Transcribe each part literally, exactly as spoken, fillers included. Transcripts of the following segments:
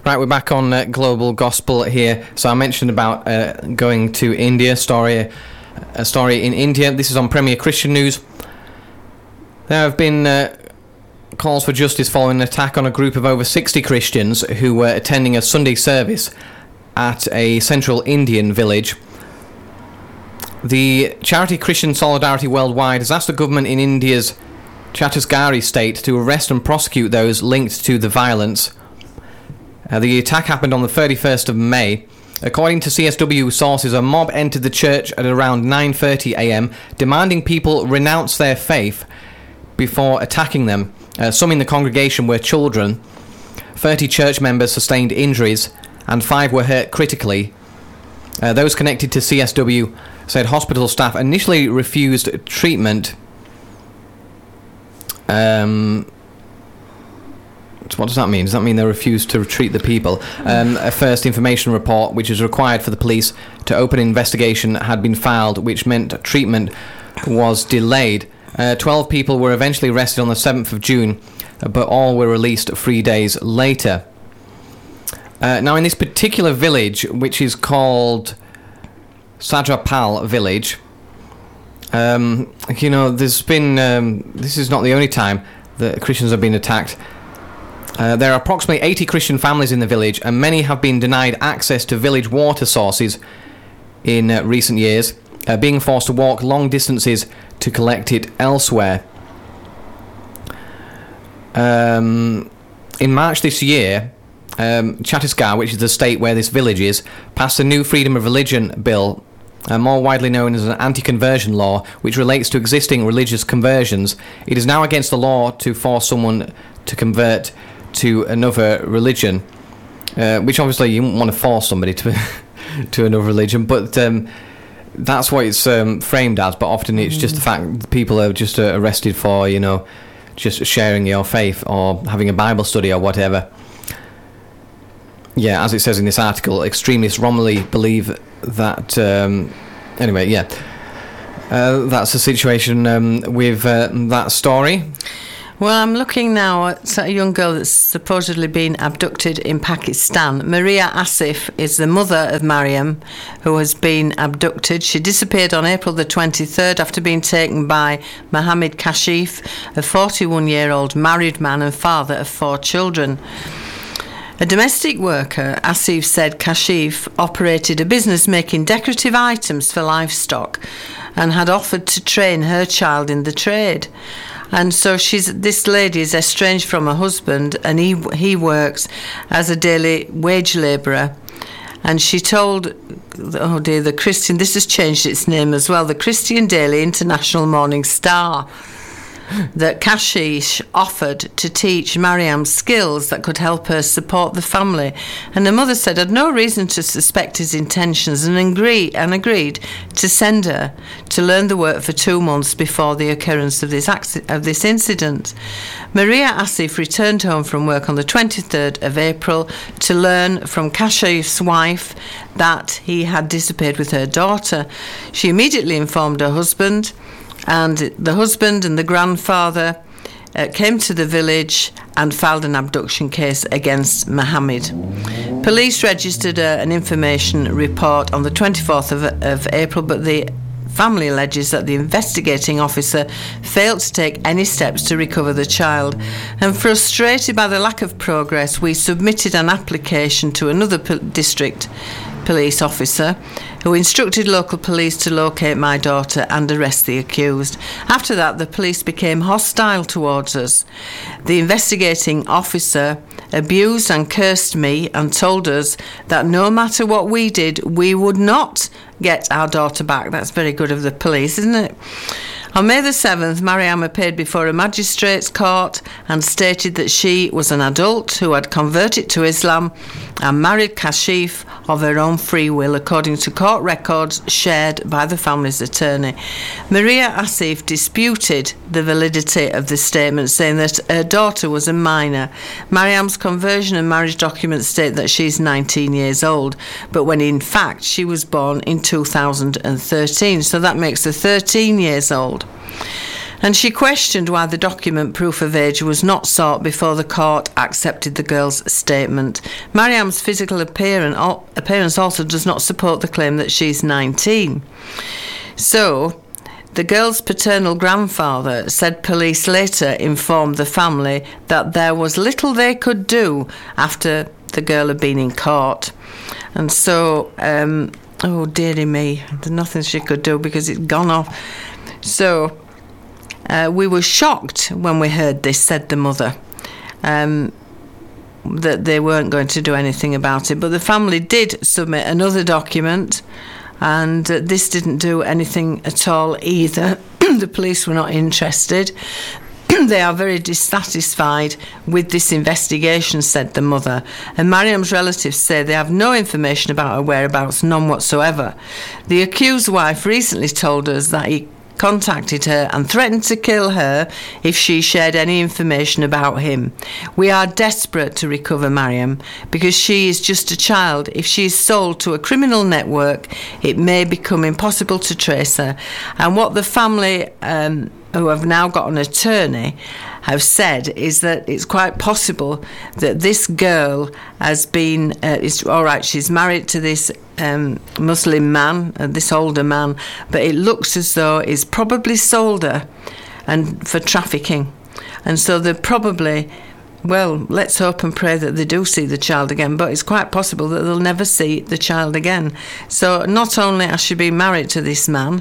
Right, we're back on uh, Global Gospel here. So I mentioned about uh, going to India, story, a story in India. This is on Premier Christian News. There have been uh, calls for justice following an attack on a group of over sixty Christians who were attending a Sunday service at a central Indian village. The charity Christian Solidarity Worldwide has asked the government in India's Chhattisgarh state to arrest and prosecute those linked to the violence. Uh, the attack happened on the thirty-first of May. According to C S W sources, a mob entered the church at around nine thirty a.m, demanding people renounce their faith before attacking them. Uh, some in the congregation were children. thirty church members sustained injuries and five were hurt critically. Uh, those connected to C S W said hospital staff initially refused treatment. Um... What does that mean? Does that mean they refused to treat the people? Um, a first information report, which is required for the police to open an investigation, had been filed, which meant treatment was delayed. Uh, Twelve people were eventually arrested on the seventh of June, but all were released three days later. Uh, now, in this particular village, which is called Sadrapal village, um, you know, there's been... Um, this is not the only time that Christians have been attacked. Uh, there are approximately eighty Christian families in the village, and many have been denied access to village water sources in uh, recent years, uh, being forced to walk long distances to collect it elsewhere. Um, in March this year, um, Chhattisgarh, which is the state where this village is, passed a new Freedom of Religion bill, uh, more widely known as an anti-conversion law, which relates to existing religious conversions. It is now against the law to force someone to convert to another religion, uh, which obviously you wouldn't want to force somebody to to another religion, but um, that's what it's um, framed as. But often it's just the fact that people are just uh, arrested for, you know, just sharing your faith or having a Bible study or whatever. Yeah, as it says in this article, extremists wrongly believe that... Um, anyway, yeah. Uh, that's the situation um, with uh, that story. Well, I'm looking now at a young girl that's supposedly been abducted in Pakistan. Maria Asif is the mother of Mariam, who has been abducted. She disappeared on April the twenty-third after being taken by Mohammed Kashif, a forty-one-year-old married man and father of four children. A domestic worker, Asif said Kashif operated a business making decorative items for livestock and had offered to train her child in the trade. And so she's this lady is estranged from her husband, and he he works as a daily wage labourer. And she told, oh dear, the Christian, this has changed its name as well, the Christian Daily International Morning Star, that Kashish offered to teach Mariam skills that could help her support the family. And the mother said had no reason to suspect his intentions and, agree, and agreed to send her to learn the work for two months before the occurrence of this, accident, of this incident. Maria Asif returned home from work on the twenty-third of April to learn from Kashif's wife that he had disappeared with her daughter. She immediately informed her husband, and the husband and the grandfather uh, came to the village and filed an abduction case against Mohammed. Police registered uh, an information report on the twenty-fourth of, of April, but the family alleges that the investigating officer failed to take any steps to recover the child. And frustrated by the lack of progress, we submitted an application to another po- district police officer who instructed local police to locate my daughter and arrest the accused. After that, the police became hostile towards us. The investigating officer abused and cursed me and told us that no matter what we did, we would not get our daughter back. That's very good of the police, isn't it? On May the seventh, Mariam appeared before a magistrate's court and stated that she was an adult who had converted to Islam and married Kashif of her own free will, according to court records shared by the family's attorney. Maria Asif disputed the validity of the statement, saying that her daughter was a minor. Mariam's conversion and marriage documents state that she's nineteen years old, but when in fact she was born in two thousand thirteen, so that makes her thirteen years old. And she questioned why the document proof of age was not sought before the court accepted the girl's statement. Mariam's physical appearance also does not support the claim that she's nineteen. So, the girl's paternal grandfather said police later informed the family that there was little they could do after the girl had been in court. And so, um, oh dearie me, there's nothing she could do because it's gone off. So, uh, we were shocked when we heard this, said the mother, um, that they weren't going to do anything about it. But the family did submit another document, and uh, this didn't do anything at all either. The police were not interested. They are very dissatisfied with this investigation, said the mother. And Mariam's relatives say they have no information about her whereabouts, none whatsoever. The accused wife recently told us that he contacted her and threatened to kill her if she shared any information about him. We are desperate to recover Mariam because she is just a child. If she is sold to a criminal network, it may become impossible to trace her. And what the family, um, who have now got an attorney, have said is that it's quite possible that this girl has been, uh, is, all right, she's married to this um, Muslim man, uh, this older man, but it looks as though he's probably sold her and for trafficking. And so they're probably, well, let's hope and pray that they do see the child again, but it's quite possible that they'll never see the child again. So not only has she been married to this man,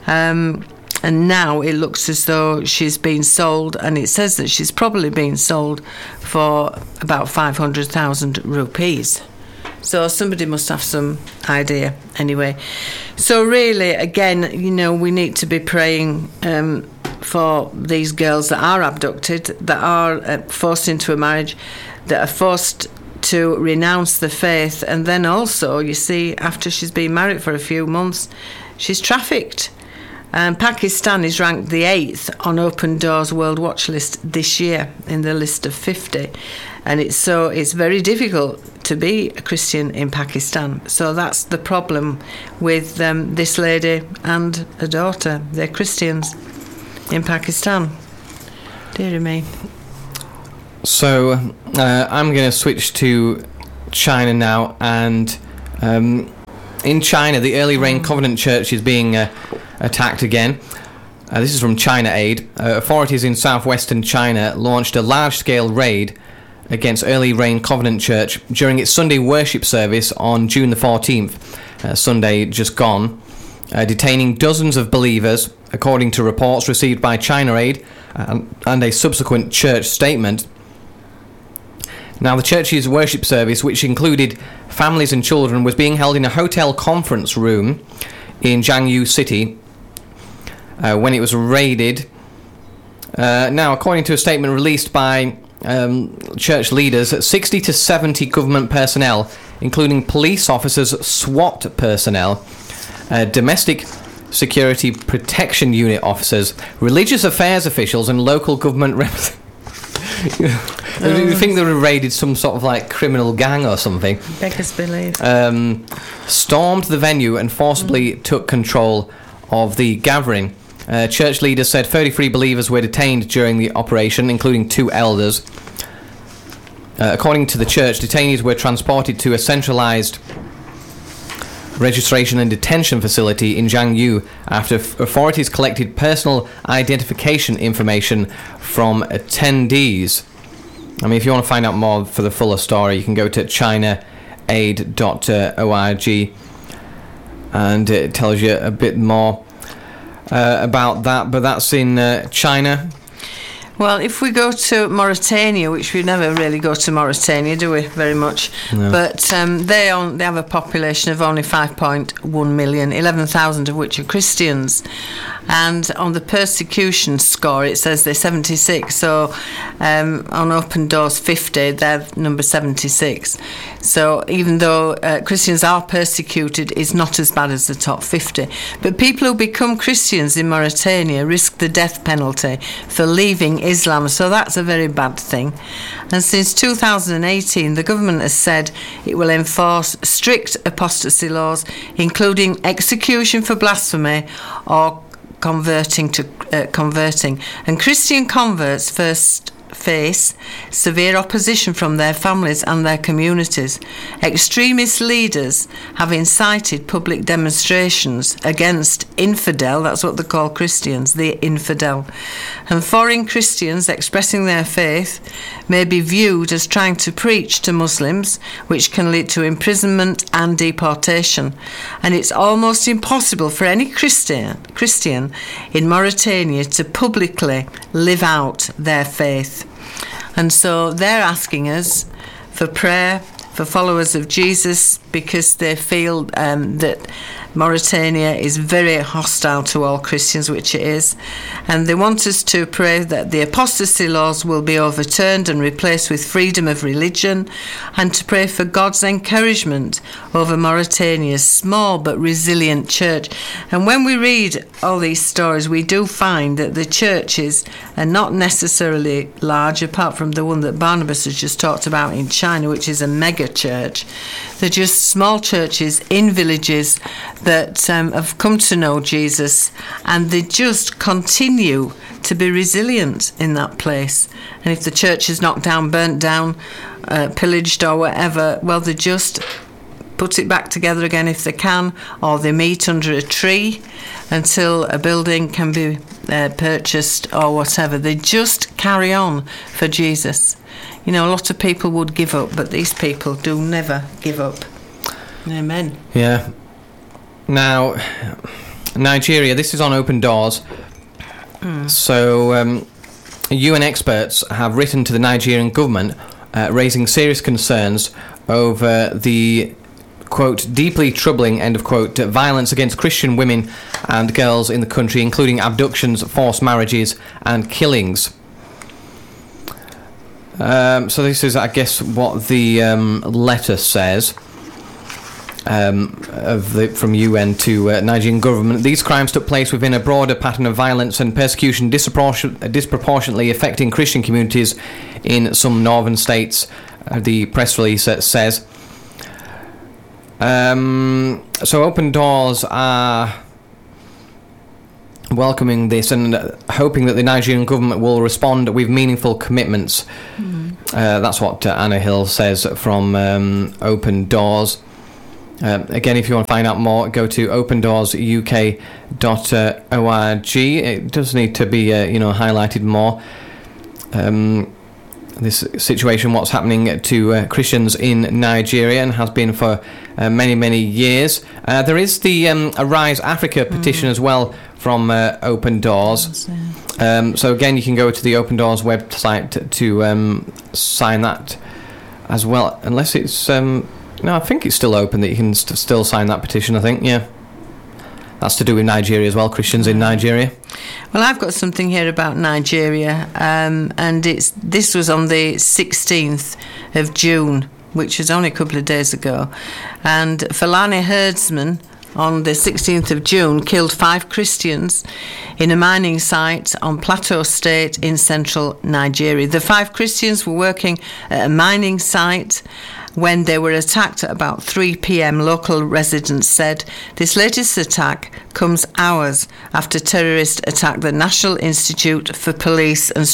um, and now it looks as though she's been sold, and it says that she's probably been sold for about five hundred thousand rupees. So somebody must have some idea anyway. So really, again, you know, we need to be praying um, for these girls that are abducted, that are uh, forced into a marriage, that are forced to renounce the faith, and then also, you see, after she's been married for a few months, she's trafficked. Um, Pakistan is ranked the eighth on Open Doors World Watch List this year in the list of fifty, and it's so it's very difficult to be a Christian in Pakistan. So that's the problem with um, this lady and a daughter. They're Christians in Pakistan. Dear me. So uh, I'm going to switch to China now, and um, in China, the Early Rain Covenant Church is being uh, attacked again. Uh, this is from China Aid. Uh, authorities in southwestern China launched a large-scale raid against Early Rain Covenant Church during its Sunday worship service on June the fourteenth, uh, Sunday just gone, uh, detaining dozens of believers, according to reports received by China Aid uh, and a subsequent church statement. Now, the church's worship service, which included families and children, was being held in a hotel conference room in Jiangyu City uh, when it was raided. Uh, now, according to a statement released by um, church leaders, sixty to seventy government personnel, including police officers, SWAT personnel, uh, domestic security protection unit officers, religious affairs officials, and local government representatives. Do you think they were raided some sort of like criminal gang or something? Beggars believe. Um, stormed the venue and forcibly mm. took control of the gathering. Uh, church leaders said thirty-three believers were detained during the operation, including two elders. Uh, according to the church, detainees were transported to a centralized registration and detention facility in Jiangyu after f- authorities collected personal identification information from attendees. I mean, if you want to find out more for the fuller story, you can go to china aid dot org, and it tells you a bit more uh, about that, but that's in uh, China. Well, if we go to Mauritania, which we never really go to Mauritania, do we, very much? No. But um, they, on, they have a population of only five point one million, eleven thousand of which are Christians. And on the persecution score, it says they're seventy-six. So um, on Open Doors fifty, they're number seventy-six. So even though uh, Christians are persecuted, it's not as bad as the top fifty. But people who become Christians in Mauritania risk the death penalty for leaving Islam. So that's a very bad thing. And since two thousand eighteen, the government has said it will enforce strict apostasy laws, including execution for blasphemy or converting to uh, converting, and Christian converts first face severe opposition from their families and their communities. Extremist leaders have incited public demonstrations against infidel, that's what they call Christians, the infidel. And foreign Christians expressing their faith may be viewed as trying to preach to Muslims, which can lead to imprisonment and deportation. And it's almost impossible for any Christian, Christian in Mauritania to publicly live out their faith. And so they're asking us for prayer for followers of Jesus, because they feel um, that Mauritania is very hostile to all Christians, which it is, and they want us to pray that the apostasy laws will be overturned and replaced with freedom of religion, and to pray for God's encouragement over Mauritania's small but resilient church. And when we read all these stories, we do find that the churches are not necessarily large, apart from the one that Barnabas has just talked about in China, which is a mega church. They're just small churches in villages that um, have come to know Jesus, and they just continue to be resilient in that place. And if the church is knocked down, burnt down, uh, pillaged or whatever, well, they just put it back together again if they can, or they meet under a tree until a building can be uh, purchased or whatever. They just carry on for Jesus. You know, a lot of people would give up, but these people do never give up. Amen. Yeah. Now, Nigeria, this is on Open Doors. Mm. So, um, U N experts have written to the Nigerian government uh, raising serious concerns over the, quote, deeply troubling, end of quote, violence against Christian women and girls in the country, including abductions, forced marriages and killings. Um, so this is, I guess, what the um, letter says. Um, of the, from U N to uh, Nigerian government. These crimes took place within a broader pattern of violence and persecution dispropor- disproportionately affecting Christian communities in some northern states, uh, the press release uh, says. Um, so Open Doors are welcoming this and uh, hoping that the Nigerian government will respond with meaningful commitments. Mm. Uh, that's what uh, Anna Hill says from um, Open Doors. Uh, again, if you want to find out more, go to open doors u k dot org. It does need to be, uh, you know, highlighted more. Um, this situation, what's happening to uh, Christians in Nigeria, and has been for uh, many, many years. Uh, there is the um, Arise Africa petition mm. as well from uh, Open Doors. Um, so again, you can go to the Open Doors website to, to um, sign that as well, unless it's... Um, No, I think it's still open that you can st- still sign that petition, I think, yeah. That's to do with Nigeria as well, Christians in Nigeria. Well, I've got something here about Nigeria, um, and it's this was on the sixteenth of June, which was only a couple of days ago. And Fulani herdsmen on the sixteenth of June killed five Christians in a mining site on Plateau State in central Nigeria. The five Christians were working at a mining site when they were attacked at about three p.m, local residents said. This latest attack comes hours after terrorists attacked the National Institute for Police and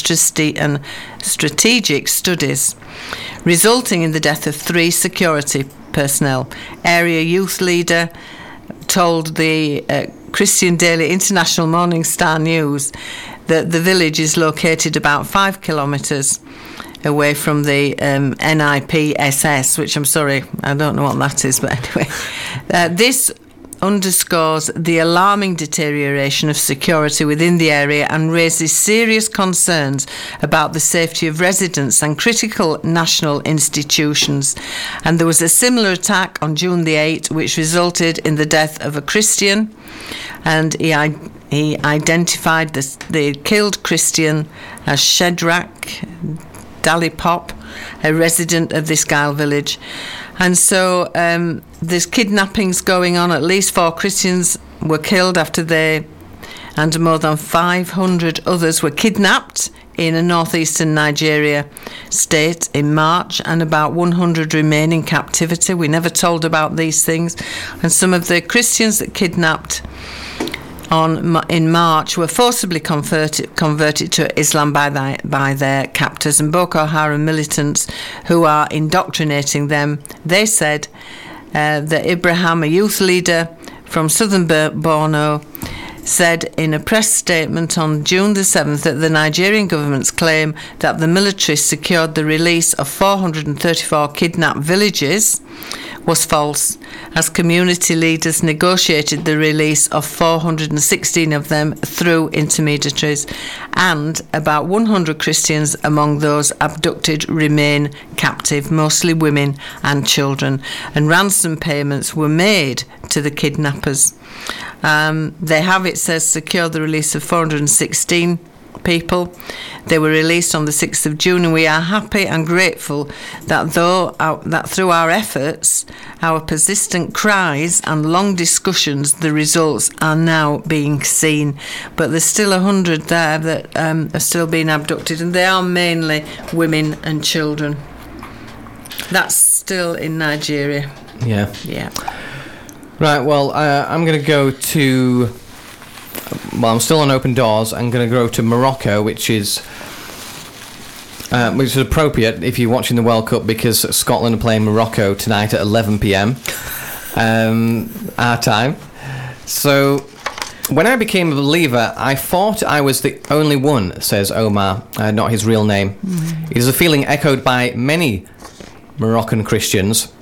Strategic Studies, resulting in the death of three security personnel. Area youth leader told the uh, Christian Daily International Morning Star News that the village is located about five kilometres away from the um, N I P S S, which I'm sorry, I don't know what that is, but anyway. Uh, this underscores the alarming deterioration of security within the area and raises serious concerns about the safety of residents and critical national institutions. And there was a similar attack on June the eighth, which resulted in the death of a Christian, and he, he identified the, the killed Christian as Shedrack Dalipop, a resident of this Gile village. And so um, there's kidnappings going on. At least four Christians were killed after they, and more than five hundred others were kidnapped in a northeastern Nigeria state in March, and about one hundred remain in captivity. We never told about these things. And some of the Christians that kidnapped on in March were forcibly converted converted to Islam by the, by their captors, and Boko Haram militants who are indoctrinating them. They said uh, that Ibrahim, a youth leader from southern Borno, said in a press statement on June the seventh that the Nigerian government's claim that the military secured the release of four hundred thirty-four kidnapped villages was false, as community leaders negotiated the release of four hundred sixteen of them through intermediaries, and about one hundred Christians among those abducted remain captive, mostly women and children, and ransom payments were made to the kidnappers. Um, they have, it says, secured the release of four hundred sixteen people. They were released on the sixth of June, and we are happy and grateful that though our, that through our efforts, our persistent cries and long discussions, the results are now being seen. But there's still a hundred there that um, are still being abducted, and they are mainly women and children. That's still in Nigeria. Yeah. Yeah. Right, well, uh, I'm going to go to... Well, I'm still on Open Doors. I'm going to go to Morocco, which is... Uh, which is appropriate if you're watching the World Cup, because Scotland are playing Morocco tonight at eleven p.m. um, our time. So, when I became a believer, I thought I was the only one, says Omar, uh, not his real name. Mm. It is a feeling echoed by many Moroccan Christians.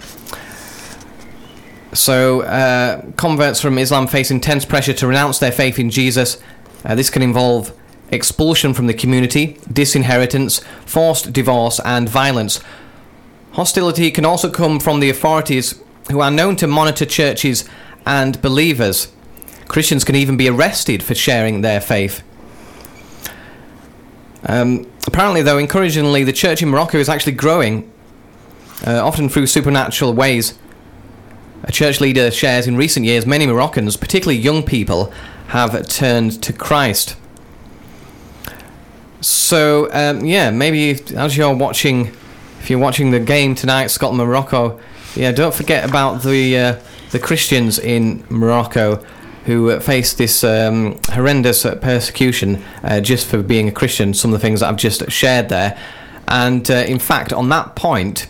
So, uh, converts from Islam face intense pressure to renounce their faith in Jesus. Uh, this can involve expulsion from the community, disinheritance, forced divorce, and violence. Hostility can also come from the authorities, who are known to monitor churches and believers. Christians can even be arrested for sharing their faith. Um, apparently, though, encouragingly, the church in Morocco is actually growing, uh, often through supernatural ways. A church leader shares in recent years many Moroccans, particularly young people, have turned to Christ. So, um, yeah, maybe as you're watching, if you're watching the game tonight, Scotland-Morocco, yeah, don't forget about the uh, the Christians in Morocco who uh, face this um, horrendous uh, persecution uh, just for being a Christian, some of the things that I've just shared there. And, uh, in fact, on that point...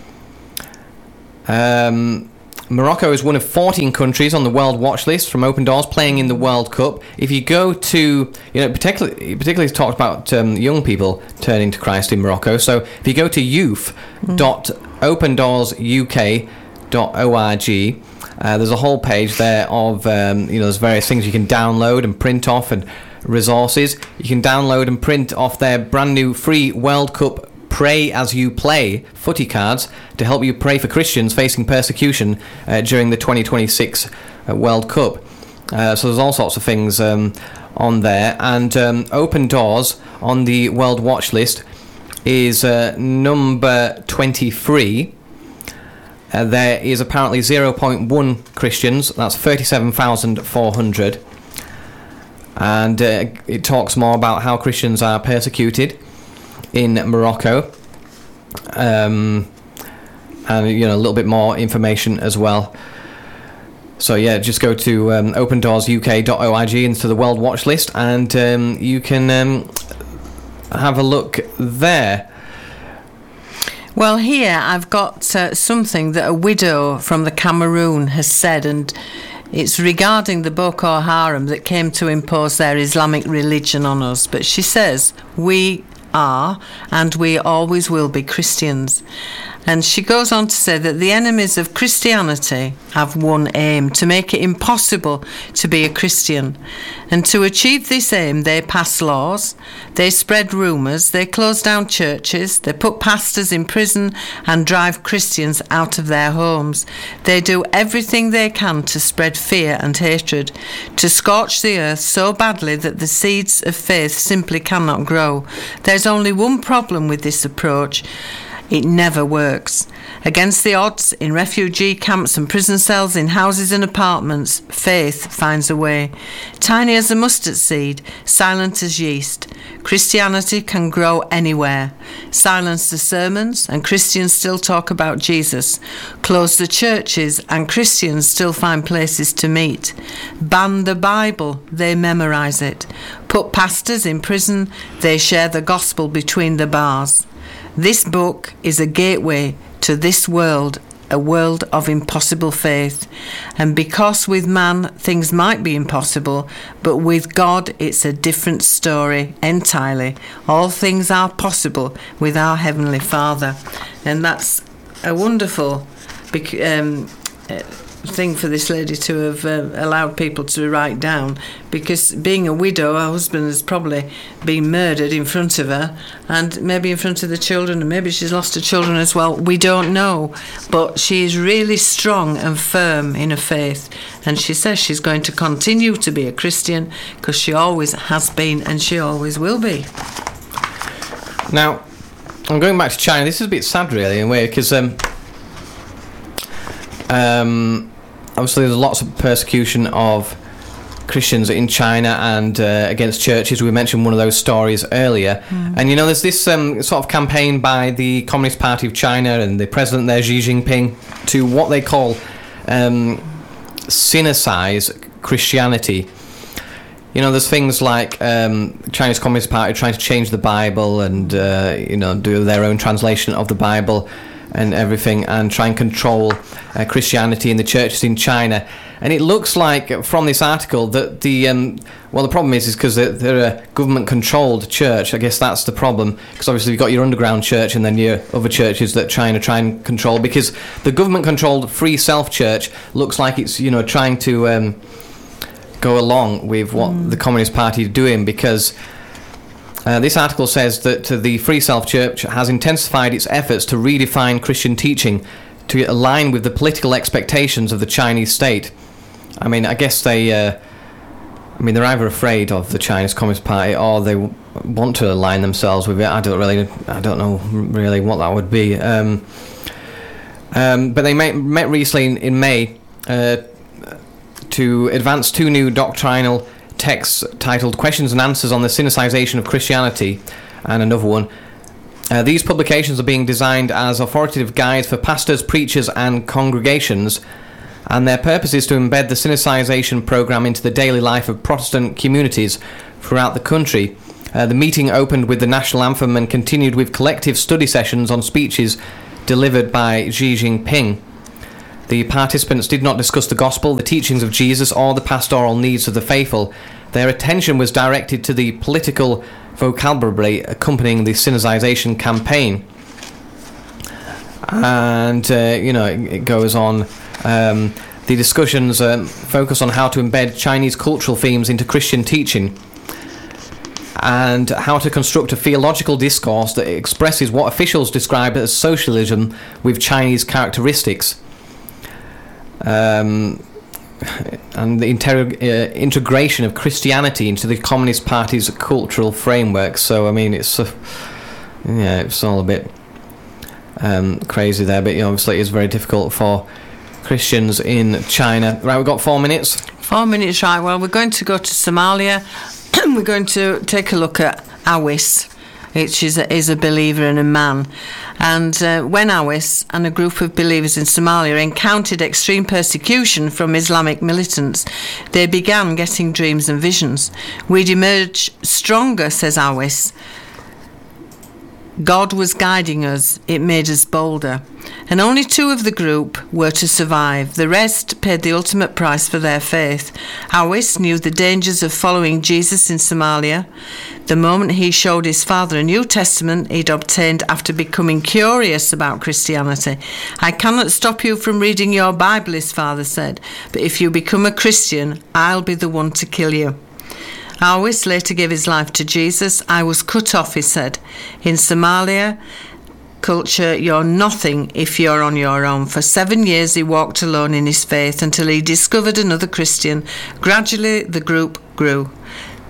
Um, Morocco is one of fourteen countries on the World Watch List from Open Doors playing in the World Cup. If you go to, you know, particularly, particularly talked about um, young people turning to Christ in Morocco. So if you go to youth dot open doors U K dot org, uh, there's a whole page there of, um, you know, there's various things you can download and print off and resources. You can download and print off their brand new free World Cup Pray As You Play footy cards to help you pray for Christians facing persecution uh, during the twenty twenty-six uh, World Cup. Uh, so there's all sorts of things um, on there. And um, Open Doors on the World Watch List is uh, number twenty-three. Uh, there is apparently zero point one Christians. That's thirty-seven thousand four hundred. And uh, it talks more about how Christians are persecuted in Morocco, um, and you know, a little bit more information as well. So yeah, just go to um, open doors U K dot org into the World Watch List, and um, you can um, have a look there. Well, here I've got uh, something that a widow from the Cameroon has said, and it's regarding the Boko Haram that came to impose their Islamic religion on us. But she says, we are and we always will be Christians. And she goes on to say that the enemies of Christianity have one aim: to make it impossible to be a Christian. And to achieve this aim, they pass laws, they spread rumours, they close down churches, they put pastors in prison and drive Christians out of their homes. They do everything they can to spread fear and hatred, to scorch the earth so badly that the seeds of faith simply cannot grow. There's only one problem with this approach: it never works. Against the odds, in refugee camps and prison cells, in houses and apartments, faith finds a way. Tiny as a mustard seed, silent as yeast, Christianity can grow anywhere. Silence the sermons, and Christians still talk about Jesus. Close the churches, and Christians still find places to meet. Ban the Bible, they memorize it. Put pastors in prison, they share the gospel between the bars. This book is a gateway to this world, a world of impossible faith. And because with man things might be impossible, but with God it's a different story entirely. All things are possible with our Heavenly Father. And that's a wonderful um, thing for this lady to have uh, allowed people to write down, because being a widow, her husband has probably been murdered in front of her, and maybe in front of the children, and maybe she's lost her children as well. We don't know, but she is really strong and firm in her faith, and she says she's going to continue to be a Christian because she always has been and she always will be. Now, I'm going back to China. This is a bit sad, really, in a way, because um, um, obviously there's lots of persecution of Christians in China and uh, against churches. We mentioned one of those stories earlier. Mm. And, you know, there's this um, sort of campaign by the Communist Party of China and the president there, Xi Jinping, to what they call um, sinicize Christianity. You know, there's things like um, Chinese Communist Party trying to change the Bible and, uh, you know, do their own translation of the Bible and everything, and try and control uh, Christianity in the churches in China. And it looks like from this article that the um, well, the problem is is because they're, they're a government-controlled church. I guess that's the problem, because obviously you've got your underground church and then your other churches that China try and control. Because the government-controlled Free Self Church looks like it's, you know, trying to um, go along with what mm. the Communist Party is doing, because Uh, this article says that uh, the Free Self Church has intensified its efforts to redefine Christian teaching to align with the political expectations of the Chinese state. I mean, I guess they, uh, I mean, they're either afraid of the Chinese Communist Party or they w- want to align themselves with it. I don't really, I don't know really what that would be. Um, um, but they met, met recently in, in May uh, to advance two new doctrinal texts titled Questions and Answers on the Sinicization of Christianity, and another one. Uh, these publications are being designed as authoritative guides for pastors, preachers and congregations, and their purpose is to embed the Sinicization program into the daily life of Protestant communities throughout the country. Uh, the meeting opened with the national anthem and continued with collective study sessions on speeches delivered by Xi Jinping. The participants did not discuss the gospel, the teachings of Jesus, or the pastoral needs of the faithful. Their attention was directed to the political vocabulary accompanying the Sinicization campaign. And, uh, you know, it, it goes on. Um, the discussions um, focus on how to embed Chinese cultural themes into Christian teaching, and how to construct a theological discourse that expresses what officials describe as socialism with Chinese characteristics. Um, and the inter- uh, integration of Christianity into the Communist Party's cultural framework. So, I mean, it's uh, yeah, it's all a bit um, crazy there, but you know, obviously it's very difficult for Christians in China. Right, we've got four minutes. Four minutes, right. Well, we're going to go to Somalia. We're going to take a look at Awis, which is a, is a believer and a man. And uh, when Awis and a group of believers in Somalia encountered extreme persecution from Islamic militants, they began getting dreams and visions. We'd emerge stronger, says Awis. God was guiding us, it made us bolder. And only two of the group were to survive. The rest paid the ultimate price for their faith. Awis knew the dangers of following Jesus in Somalia. The moment he showed his father a New Testament he'd obtained after becoming curious about Christianity. I cannot stop you from reading your Bible, his father said, but if you become a Christian, I'll be the one to kill you. Awis later gave his life to Jesus. I was cut off, he said. In Somalia culture, you're nothing if you're on your own. For seven years he walked alone in his faith until he discovered another Christian. Gradually the group grew.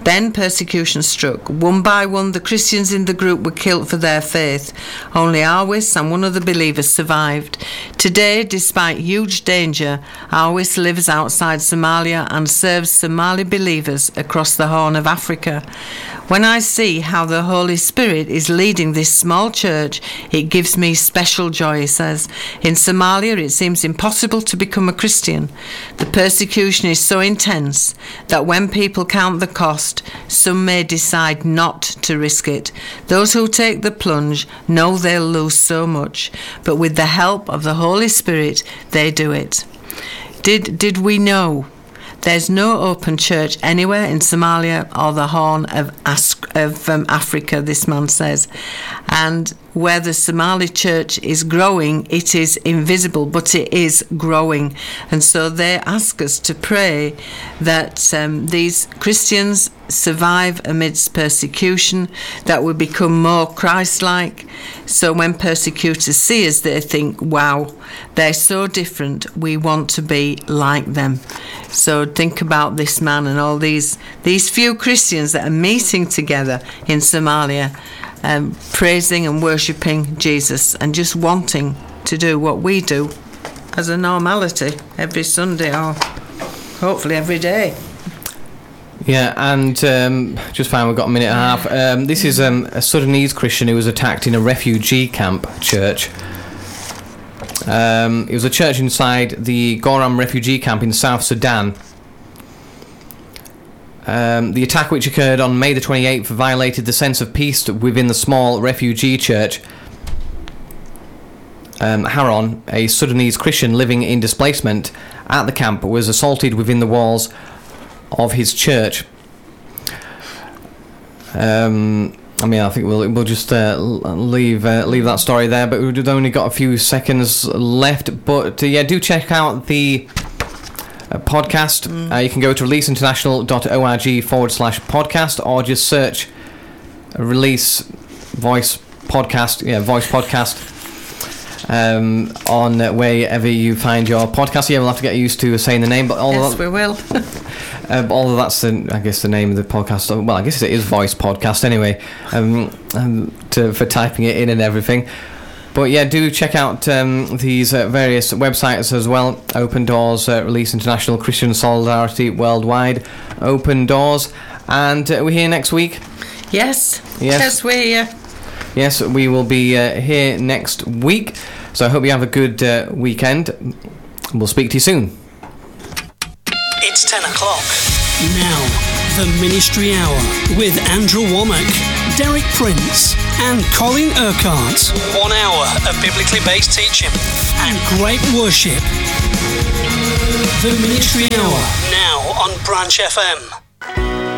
Then persecution struck. One by one, the Christians in the group were killed for their faith. Only Awis and one of the believers survived. Today, despite huge danger, Awis lives outside Somalia and serves Somali believers across the Horn of Africa. When I see how the Holy Spirit is leading this small church, it gives me special joy, he says. In Somalia, it seems impossible to become a Christian. The persecution is so intense that when people count the cost, some may decide not to risk it. Those who take the plunge know they'll lose so much, but with the help of the Holy Spirit, they do it. Did, did we know? There's no open church anywhere in Somalia or the Horn of, As- of um, Africa, this man says. And where the Somali church is growing, it is invisible, but it is growing. And so they ask us to pray that um, these Christians survive amidst persecution, that we become more Christ-like. So when persecutors see us, they think, wow, they're so different, we want to be like them. So think about this man and all these these few Christians that are meeting together in Somalia, um, praising and worshipping Jesus and just wanting to do what we do as a normality every Sunday or hopefully every day. Yeah, and um, just fine, we've got a minute and a half. Um, this is um, a Sudanese Christian who was attacked in a refugee camp church. Um, it was a church inside the Goram refugee camp in South Sudan. Um, the attack, which occurred on May the twenty-eighth, violated the sense of peace within the small refugee church. Um, Haron, a Sudanese Christian living in displacement at the camp, was assaulted within the walls of his church. Um, I mean, I think we'll we'll just uh, leave uh, leave that story there. But we've only got a few seconds left. But uh, yeah, do check out the uh, podcast. Mm. Uh, you can go to releaseinternational.org forward slash podcast, or just search Release Voice Podcast. Yeah, Voice Podcast. Um, on uh, wherever you find your podcast. Yeah, we'll have to get used to saying the name, but all yes, of that, we will. uh, although that's the, I guess, the name of the podcast. Well, I guess it is Voice Podcast anyway, um, um, to, for typing it in and everything. But yeah, do check out um, these uh, various websites as well. Open Doors, uh, Release International, Christian Solidarity Worldwide, Open Doors, and uh, we're here next week. Yes, yes, yes, we're here. Yes, we will be uh, here next week. So I hope you have a good uh, weekend. We'll speak to you soon. It's ten o'clock. Now, the Ministry Hour with Andrew Womack, Derek Prince and Colin Urquhart. One hour of biblically based teaching and great worship. The Ministry Hour, now on Branch F M.